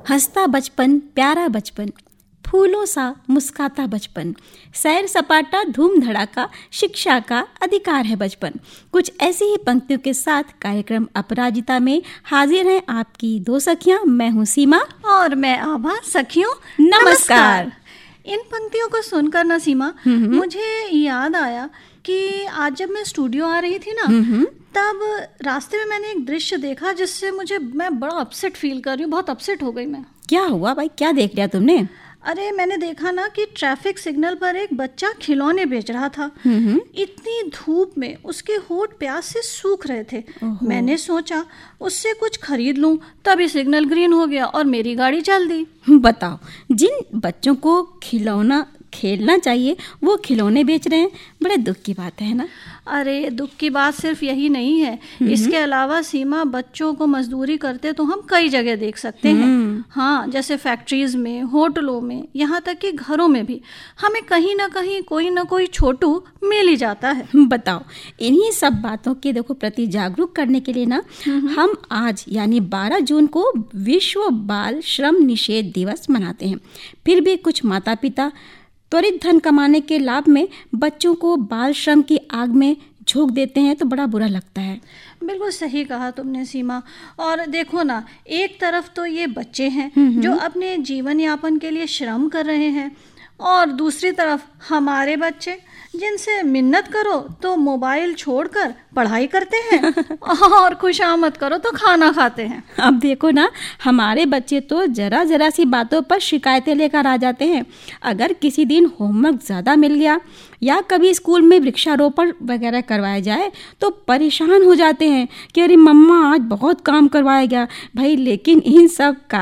हंसता बचपन, प्यारा बचपन, फूलों सा मुस्काता बचपन, सैर सपाटा धूम धड़ाका, शिक्षा का अधिकार है बचपन। कुछ ऐसी ही पंक्तियों के साथ कार्यक्रम अपराजिता में हाजिर हैं आपकी दो सखियां। मैं हूं सीमा और मैं आभा। सखियों नमस्कार। इन पंक्तियों को सुनकर ना सीमा, मुझे याद आया कि आज जब मैं स्टूडियो आ रही थी ना, तब रास्ते में मैंने एक दृश्य देखा जिससे मैं बड़ा अपसेट फील कर रही हूँ। बहुत अपसेट हो गई मैं। क्या हुआ भाई, क्या देख लिया तुमने? अरे मैंने देखा ना कि ट्रैफिक सिग्नल पर एक बच्चा खिलौने बेच रहा था। इतनी धूप में उसके होंठ प्यास से सूख रहे थे। मैंने सोचा उससे कुछ खरीद लूं, तभी सिग्नल ग्रीन हो गया और मेरी गाड़ी चल दी। बताओ, जिन बच्चों को खिलौना खेलना चाहिए वो खिलौने बेच रहे हैं। बड़े दुख की बात है ना। अरे दुख की बात सिर्फ यही नहीं है, इसके अलावा सीमा, बच्चों को मजदूरी करते तो हम कई जगह देख सकते हैं। हाँ, जैसे फैक्ट्रीज में, होटलों में, यहाँ तक कि घरों में भी हमें कहीं ना कहीं कोई ना कोई छोटू मिल ही जाता है। बताओ, इन्हीं सब बातों के प्रति जागरूक करने के लिए ना हम आज यानी 12 जून को विश्व बाल श्रम निषेध दिवस मनाते हैं। फिर भी कुछ माता पिता त्वरित धन कमाने के लाभ में बच्चों को बाल श्रम की आग में झोंक देते हैं, तो बड़ा बुरा लगता है। बिल्कुल सही कहा तुमने सीमा। और देखो ना, एक तरफ तो ये बच्चे हैं जो अपने जीवन यापन के लिए श्रम कर रहे हैं, और दूसरी तरफ हमारे बच्चे जिनसे मिन्नत करो तो मोबाइल छोड़कर पढ़ाई करते हैं और खुशामद करो तो खाना खाते हैं। अब देखो ना, हमारे बच्चे तो जरा जरा सी बातों पर शिकायतें लेकर आ जाते हैं। अगर किसी दिन होमवर्क ज़्यादा मिल गया या कभी स्कूल में वृक्षारोपण वगैरह करवाया जाए तो परेशान हो जाते हैं कि अरे मम्मा आज बहुत काम करवाया गया भाई। लेकिन इन सब